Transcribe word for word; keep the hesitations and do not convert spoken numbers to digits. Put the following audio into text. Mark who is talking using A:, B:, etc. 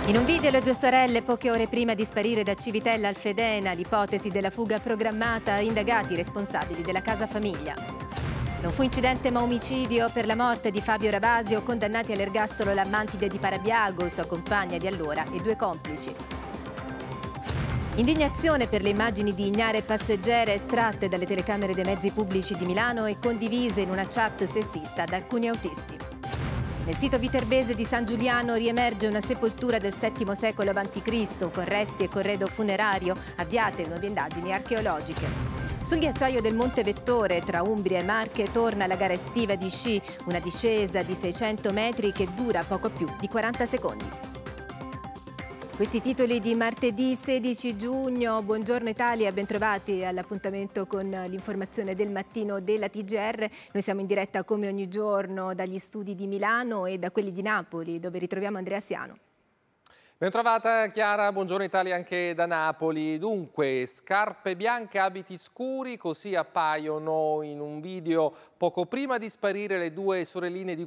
A: In un video le due sorelle, poche ore prima di sparire da Civitella al Fedena, l'ipotesi della fuga programmata, indagati i responsabili della casa famiglia. Non fu incidente ma omicidio per la morte di Fabio Ravasio, condannati all'ergastolo la Mantide di Parabiago, sua compagna di allora e due complici. Indignazione per le immagini di ignare passeggere estratte dalle telecamere dei mezzi pubblici di Milano e condivise in una chat sessista da alcuni autisti. Nel sito viterbese di San Giuliano riemerge una sepoltura del settimo secolo avanti Cristo con resti e corredo funerario, avviate nuove indagini archeologiche. Sul ghiacciaio del Monte Vettore, tra Umbria e Marche, torna la gara estiva di sci, una discesa di seicento metri che dura poco più di quaranta secondi. Questi titoli di martedì sedici giugno. Buongiorno Italia, bentrovati all'appuntamento con l'informazione del mattino della T G R. Noi siamo in diretta come ogni giorno dagli studi di Milano e da quelli di Napoli, dove ritroviamo Andrea Siano.
B: Bentrovata Chiara, buongiorno Italia anche da Napoli. Dunque, scarpe bianche, abiti scuri, così appaiono in un video poco prima di sparire le due sorelline di